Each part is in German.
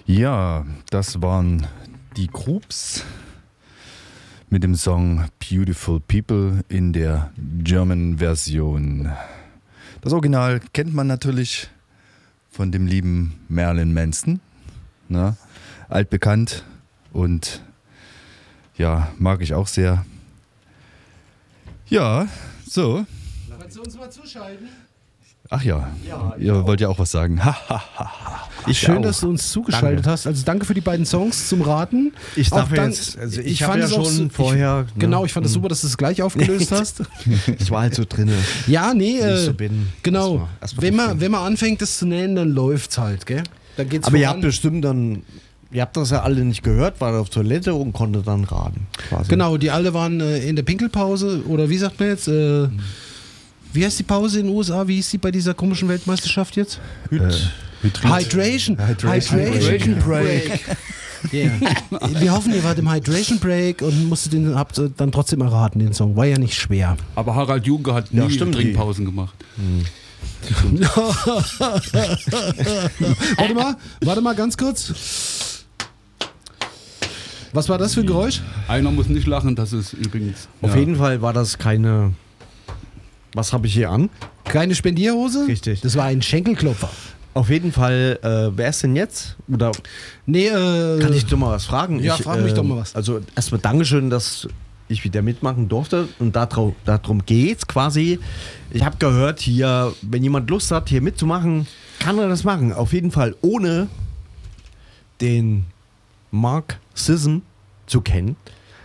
Ja, das waren die Groups mit dem Song Beautiful People in der German-Version. Das Original kennt man natürlich von dem lieben Marilyn Manson, ne? Altbekannt und ja, mag ich auch sehr. Ja, so. Kannst du uns mal zuschalten? Ach ja, ihr wollt ja auch was sagen. Schön, dass du uns zugeschaltet hast. Also danke für die beiden Songs zum Raten. Ich darf jetzt, also ich habe ja schon vorher... Genau, ich fand es super, dass du es gleich aufgelöst hast. Ich war halt so drin. Ja, nee, so bin. genau. Wenn man anfängt, das zu nähen, dann läuft's halt, gell? Dann geht's Aber voran. ihr habt bestimmt dann... Ihr habt das ja alle nicht gehört, war auf Toilette und konnte dann raten. Quasi. Genau, die alle waren in der Pinkelpause. Oder wie sagt man jetzt? Wie heißt die Pause in den USA? Wie hieß die bei dieser komischen Weltmeisterschaft jetzt? Hydration Break. Yeah. Wir hoffen, ihr wart im Hydration Break und habt dann trotzdem erraten, den Song. War ja nicht schwer. Aber Harald Junke hat nie Trinkpausen gemacht. Warte mal ganz kurz. Was war das für ein Geräusch? Einer muss nicht lachen, das ist übrigens... Auf jeden Fall war das keine... Was habe ich hier an? Keine Spendierhose? Richtig. Das war ein Schenkelklopfer. Auf jeden Fall, wer ist denn jetzt? Oder nee, kann ich doch mal was fragen? Ja, frag mich doch mal was. Also erstmal Dankeschön, dass ich wieder mitmachen durfte und darum geht's quasi. Ich habe gehört hier, wenn jemand Lust hat, hier mitzumachen, kann er das machen. Auf jeden Fall ohne den Marxism zu kennen.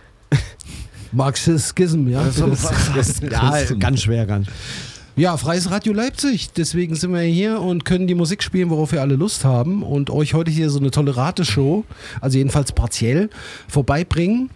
Marxism, ja. Ja, ganz schwer. Ja, Freies Radio Leipzig, deswegen sind wir hier und können die Musik spielen, worauf wir alle Lust haben und euch heute hier so eine tolle Rateshow, also jedenfalls partiell, vorbeibringen.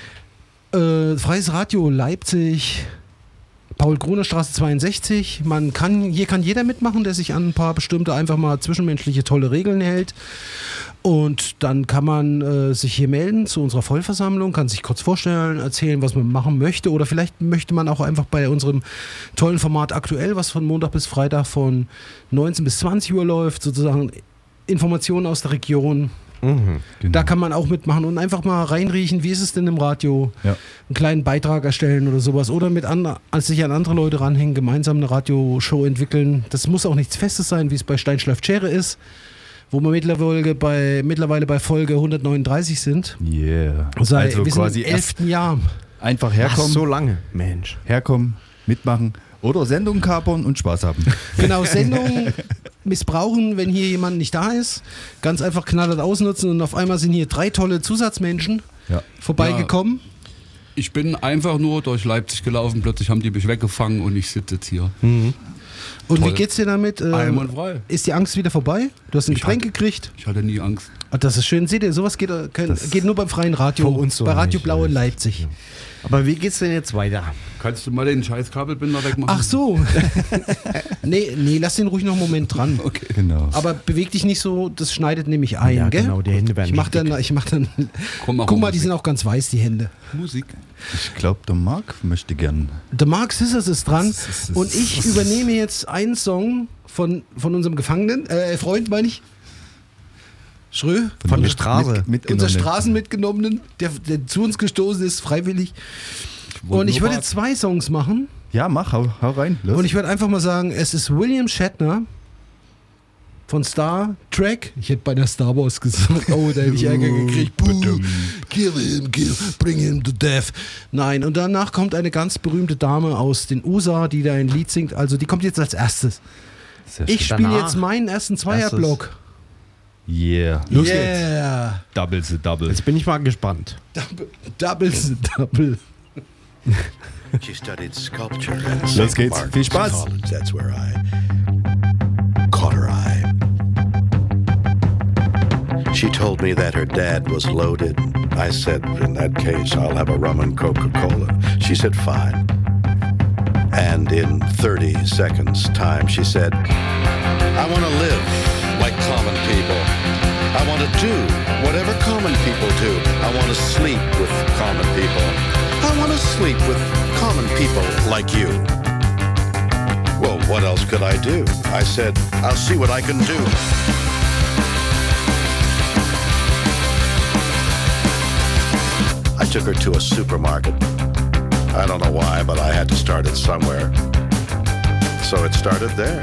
Freies Radio Leipzig, Paul-Gruner-Straße 62. Hier kann jeder mitmachen, der sich an ein paar bestimmte einfach mal zwischenmenschliche tolle Regeln hält. Und dann kann man sich hier melden zu unserer Vollversammlung, kann sich kurz vorstellen, erzählen, was man machen möchte. Oder vielleicht möchte man auch einfach bei unserem tollen Format aktuell, was von Montag bis Freitag von 19 bis 20 Uhr läuft, sozusagen Informationen aus der Region. Genau. Da kann man auch mitmachen und einfach mal reinriechen, wie ist es denn im Radio, einen kleinen Beitrag erstellen oder sowas oder sich an andere Leute ranhängen, gemeinsam eine Radioshow entwickeln. Das muss auch nichts Festes sein, wie es bei Stein schleift Schere ist, wo wir mittlerweile bei Folge 139 sind. Yeah. Wir Also sind quasi im 11. Jahr. Einfach herkommen. Ach, so lange, Mensch. Herkommen, mitmachen oder Sendung kapern und Spaß haben. Genau, Sendung missbrauchen, wenn hier jemand nicht da ist. Ganz einfach knallhart ausnutzen und auf einmal sind hier 3 tolle Zusatzmenschen vorbeigekommen. Ja. Ich bin einfach nur durch Leipzig gelaufen, plötzlich haben die mich weggefangen und ich sitze jetzt hier. Mhm. Und Toll. wie geht's dir damit? Einwandfrei. Ist die Angst wieder vorbei? Du hast ein Getränk gekriegt? Ich hatte nie Angst. Ach, das ist schön. Seht ihr, sowas geht nur beim freien Radio. Vor uns so bei Radio nicht, Blau in Leipzig. Ja. Aber wie geht's denn jetzt weiter? Kannst du mal den scheiß Kabelbinder wegmachen? Ach so. nee, lass den ruhig noch einen Moment dran. Okay. Genau. Aber beweg dich nicht so, das schneidet nämlich ein, Ja, gell? genau, die Hände werden Ich mach dann guck mal, die sind auch ganz weiß, die Hände. Musik. Ich glaube, der Marc möchte gern. Der Mark Scissors ist dran und ich übernehme jetzt einen Song von unserem Gefangenen, Freund meine ich, Schrö, Von der Straße. unser Straßenmitgenommenen, der zu uns gestoßen ist, freiwillig. Und ich würde 2 Songs machen. Ja, mach, hau rein. Los. Und ich würde einfach mal sagen, es ist William Shatner von Star Trek. Ich hätte bei der Star Wars gesagt, oh, da hätte ich Ärger gekriegt. Kill him, bring him to death. Nein, und danach kommt eine ganz berühmte Dame aus den USA, die da ein Lied singt. Also die kommt jetzt als erstes. Ich spiele jetzt meinen ersten Zweierblock. Yeah. Los geht's. Double the double. Jetzt bin ich mal gespannt. Double the double. She studied sculpture in Los St. geht's. Martin's Viel Spaß. College. That's where I caught her eye. She told me that her dad was loaded. I said, in that case, I'll have a rum and Coca-Cola. She said, fine. And in 30 seconds time, she said, I want to live like common people. I want to do whatever common people do. I want to sleep with common people. I want to sleep with common people like you. Well, what else could I do? I said, I'll see what I can do. took her to a supermarket. I don't know why, but I had to start it somewhere. So it started there.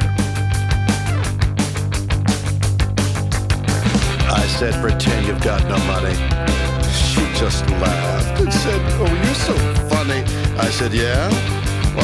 I said, pretend you've got no money. She just laughed and said, oh, you're so funny. I said, yeah?